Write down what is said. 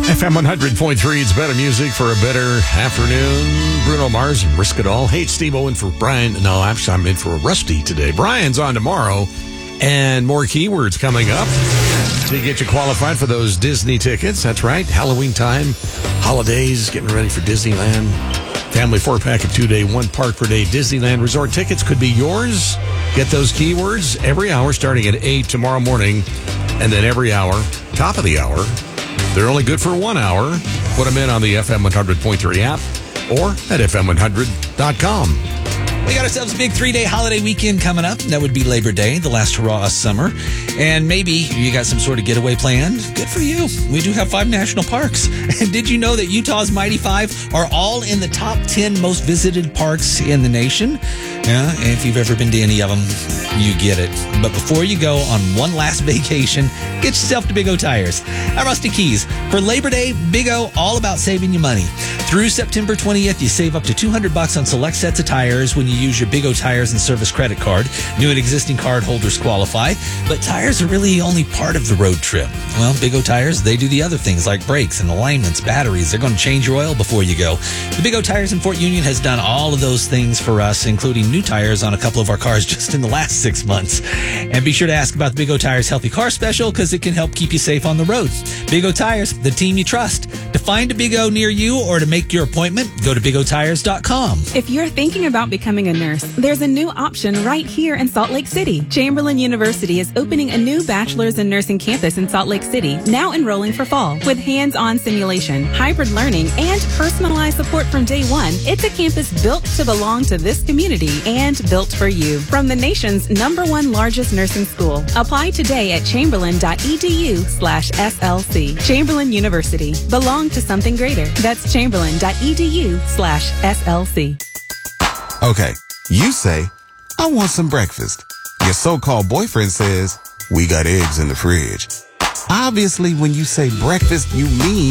FM 100.3, it's better music for a better afternoon. Bruno Mars and Risk It All. Hey, Steve Owen for Brian. No, actually, I'm in for a Rusty today. Brian's on tomorrow, and more keywords coming up to get you qualified for those Disney tickets. That's right, Halloween time, holidays, getting ready for Disneyland. Family 4-pack of 2-day, 1 park per day Disneyland Resort tickets could be yours. Get those keywords every hour starting at 8 tomorrow morning, and then every hour, top of the hour. They're only good for 1 hour. Put them in on the FM 100.3 app or at FM100.com. We got ourselves a big 3-day holiday weekend coming up. That would be Labor Day, the last hurrah of summer. And maybe you got some sort of getaway planned. Good for you. We do have 5 national parks. And did you know that Utah's Mighty 5 are all in the top 10 most visited parks in the nation? Yeah, if you've ever been to any of them, you get it. But before you go on one last vacation, get yourself to Big O Tires. At Rusty Keys. For Labor Day, Big O, all about saving you money. Through September 20th, you save up to $200 on select sets of tires when you use your Big O Tires and Service credit card. New and existing card holders qualify, but tires are really only part of the road trip. Well, Big O Tires, they do the other things like brakes and alignments, batteries. They're going to change your oil before you go. The Big O Tires in Fort Union has done all of those things for us, including new tires on a couple of our cars just in the last 6 months. And be sure to ask about the Big O Tires Healthy Car Special because it can help keep you safe on the road. Big O Tires, the team you trust. To find a Big O near you or to make your appointment, go to BigOTires.com. If you're thinking about becoming a nurse, there's a new option right here in Salt Lake City. Chamberlain University is opening a new bachelor's in nursing campus in Salt Lake City, now enrolling for fall. With hands-on simulation, hybrid learning, and personalized support from day one, it's a campus built to belong to this community and built for you. From the nation's #1 largest nursing school. Apply today at chamberlain.edu/SLC. Chamberlain University. Belong to something greater. That's chamberlain.edu/SLC. Okay, you say, I want some breakfast. Your so-called boyfriend says, we got eggs in the fridge. Obviously, when you say breakfast, you mean